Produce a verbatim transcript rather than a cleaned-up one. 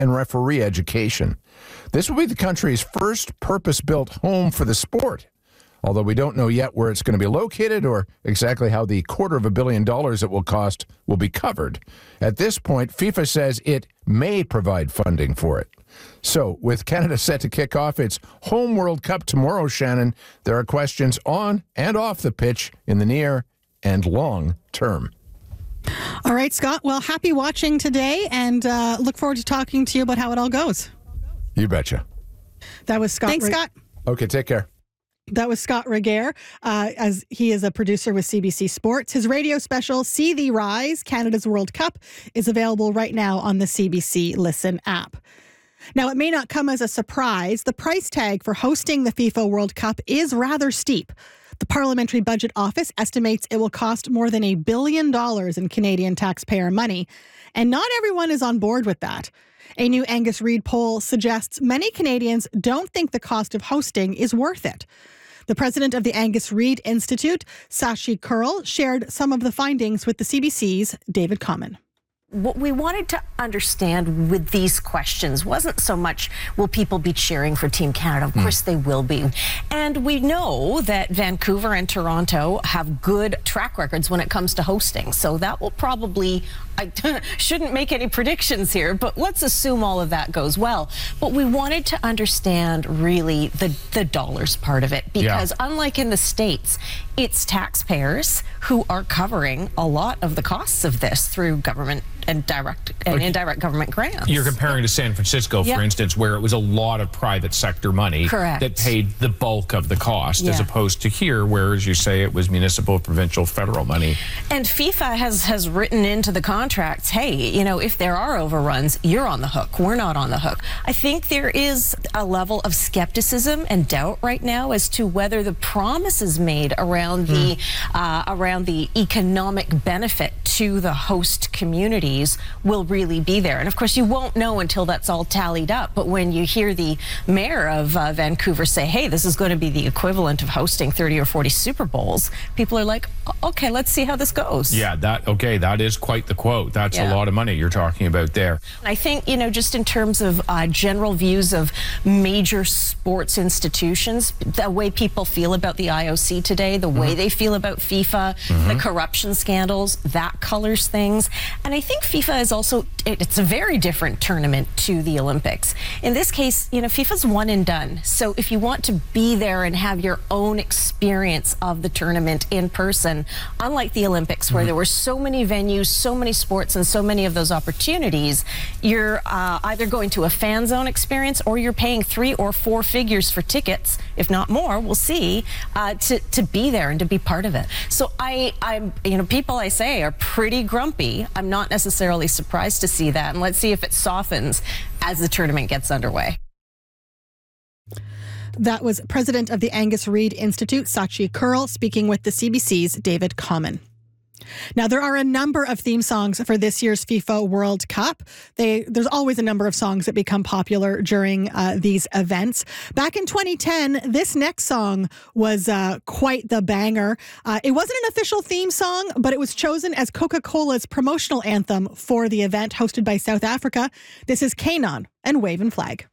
and referee education. This will be the country's first purpose-built home for the sport, although we don't know yet where it's going to be located or exactly how the quarter of a billion dollars it will cost will be covered. At this point, FIFA says it may provide funding for it. So, with Canada set to kick off its home World Cup tomorrow, Shannon, there are questions on and off the pitch in the near and long term. All right, Scott. Well, happy watching today, and uh, look forward to talking to you about how it all goes. You betcha. That was Scott. Thanks, Re- Scott. Okay, take care. That was Scott Regehr, uh, as he is a producer with C B C Sports. His radio special, See Thee Rise, Canada's World Cup, is available right now on the C B C Listen app. Now, it may not come as a surprise. The price tag for hosting the FIFA World Cup is rather steep. The Parliamentary Budget Office estimates it will cost more than a billion dollars in Canadian taxpayer money, and not everyone is on board with that. A new Angus Reid poll suggests many Canadians don't think the cost of hosting is worth it. The president of the Angus Reid Institute, Sashi Kurl, shared some of the findings with the C B C's David Common. What we wanted to understand with these questions wasn't so much, will people be cheering for Team Canada? Of course mm. they will be. And we know that Vancouver and Toronto have good track records when it comes to hosting. So that will probably, I shouldn't make any predictions here, but let's assume all of that goes well. But we wanted to understand really the, the dollars part of it, because yeah. unlike in the States, it's taxpayers who are covering a lot of the costs of this through government and direct and okay. indirect government grants. You're comparing to San Francisco, for yeah. instance, where it was a lot of private sector money Correct. that paid the bulk of the cost, yeah. as opposed to here, where, as you say, it was municipal, provincial, federal money. And FIFA has, has written into the contracts, hey, you know, if there are overruns, you're on the hook. We're not on the hook. I think there is a level of skepticism and doubt right now as to whether the promises made around mm. the uh, around the economic benefit to the host community will really be there. And of course, you won't know until that's all tallied up. But when you hear the mayor of uh, Vancouver say, hey, this is going to be the equivalent of hosting thirty or forty Super Bowls, people are like, okay, let's see how this goes. Yeah, that, okay, that is quite the quote. That's yeah. a lot of money you're talking about there. I think, you know, just in terms of uh, general views of major sports institutions, the way people feel about the I O C today, the mm-hmm. way they feel about FIFA, mm-hmm. the corruption scandals, that colors things. And I think FIFA is also, it's a very different tournament to the Olympics. In this case, you know, FIFA's one and done. So if you want to be there and have your own experience of the tournament in person, unlike the Olympics, where mm-hmm. there were so many venues, so many sports, and so many of those opportunities, you're uh, either going to a fan zone experience or you're paying three or four figures for tickets, if not more, we'll see, uh, to, to be there and to be part of it. So I, I'm, you know, people I say are pretty grumpy. I'm not necessarily surprised to see that, and let's see if it softens as the tournament gets underway. That was president of the Angus Reid Institute, Sashi Kurl, speaking with the C B C's David Common. Now, there are a number of theme songs for this year's FIFA World Cup. They, there's always a number of songs that become popular during uh, these events. Back in twenty ten, this next song was uh, quite the banger. Uh, it wasn't an official theme song, but it was chosen as Coca-Cola's promotional anthem for the event hosted by South Africa. This is K'naan and Wave and Flag.